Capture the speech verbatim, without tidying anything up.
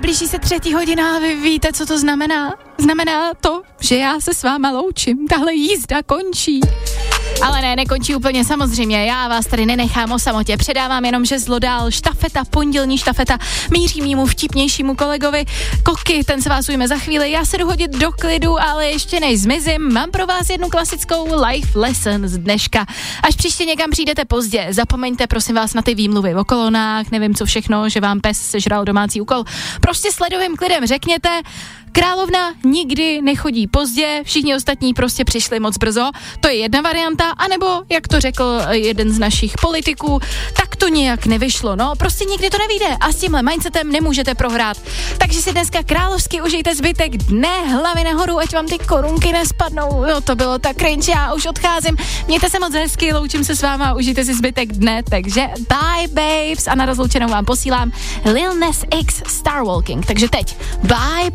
blíží se třetí hodina a vy víte, co to znamená? Znamená to, že já se s váma loučím, tahle jízda končí. Ale ne, nekončí úplně samozřejmě, já vás tady nenechám o samotě, předávám jenom žezlo dál, štafeta, pondělní štafeta, míří mýmu vtipnějšímu kolegovi Koky, ten se vás ujme za chvíli, já se jdu hodit do klidu, ale ještě než zmizím, mám pro vás jednu klasickou life lesson z dneška. Až příště někam přijdete pozdě, zapomeňte prosím vás na ty výmluvy o kolonách, nevím co všechno, že vám pes sežral domácí úkol, prostě s ledovým klidem řekněte, královna nikdy nechodí pozdě, všichni ostatní prostě přišli moc brzo, to je jedna varianta, anebo, jak to řekl jeden z našich politiků, tak to nějak nevyšlo, no, prostě nikdy to nevyjde a s tímhle mindsetem nemůžete prohrát. Takže si dneska královsky užijte zbytek dne, hlavy nahoru, ať vám ty korunky nespadnou, no to bylo tak cringe, já už odcházím, mějte se moc hezky, loučím se s váma, užijte si zbytek dne, takže bye babes a na rozloučenou vám posílám Lil Nas X Starwalking, takže teď bye